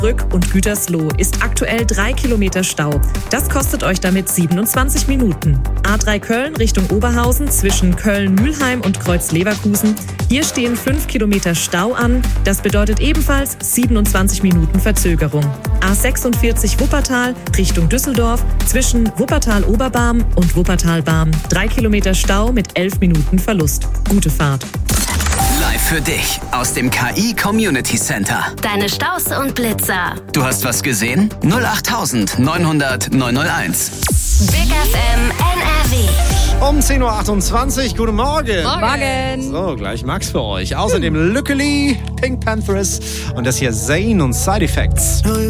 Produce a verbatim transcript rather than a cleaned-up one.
Osnabrück und Gütersloh ist aktuell drei Kilometer Stau. Das kostet euch damit siebenundzwanzig Minuten. A drei Köln Richtung Oberhausen zwischen Köln-Mülheim und Kreuz-Leverkusen. Hier stehen fünf Kilometer Stau an. Das bedeutet ebenfalls siebenundzwanzig Minuten Verzögerung. A sechsundvierzig Wuppertal Richtung Düsseldorf zwischen Wuppertal-Oberbarm und Wuppertal-Barm. drei Kilometer Stau mit elf Minuten Verlust. Gute Fahrt. Live für dich aus dem K I Community Center. Deine Staus und Blitzer. Du hast was gesehen? null acht neun hundert neun null eins. Big F M N R W. Um zehn Uhr achtundzwanzig, guten Morgen. Morgen. So, gleich Max für euch. Außerdem Lückeli, Pink Panthers und das hier Zayn und Side Effects.